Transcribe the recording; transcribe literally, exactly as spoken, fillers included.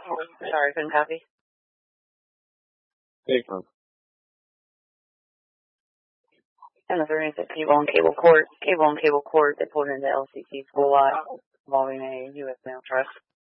Sorry, couldn't copy. Paper. And the three six cable and cable court, cable and cable court, they pulled into L C C school lot involving a U S mail truck.